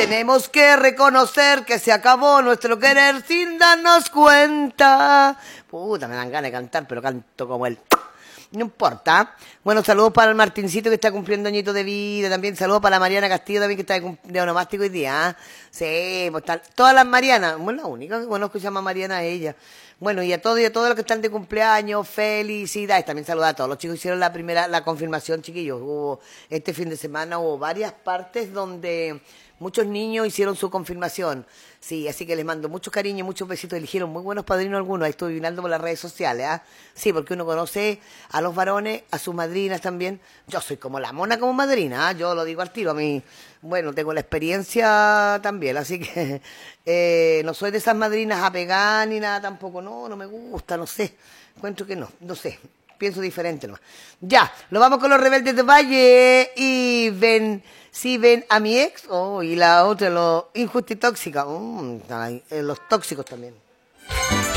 tenemos que reconocer que se acabó nuestro querer sin darnos cuenta. Puta, me dan ganas de cantar, pero canto como él. No importa. Bueno, saludos para el Martincito que está cumpliendo añitos de vida. También saludos para la Mariana Castillo también que está de onomástico hoy día. Sí, pues están todas las Marianas. Bueno, la única que conozco que se llama Mariana es ella. Bueno, y a todos los que están de cumpleaños, felicidades. También saludos a todos. Los chicos hicieron la confirmación, chiquillos. Este fin de semana hubo varias partes donde muchos niños hicieron su confirmación. Sí, así que les mando muchos cariños, muchos besitos. Eligieron muy buenos padrinos algunos. Ahí estoy vinando por las redes sociales, ¿ah? Sí, porque uno conoce a los varones, a sus madrinas también. Yo soy como la mona como madrina, ¿ah? Yo lo digo al tiro. A mí, bueno, tengo la experiencia también, así que no soy de esas madrinas apegadas ni nada tampoco. No, no me gusta, no sé. Encuentro que no sé. Pienso diferente nomás. Ya, nos vamos con los Rebeldes de Valle y ven... Si ven a mi ex, oh, y la otra, los injustitóxicos, los tóxicos también.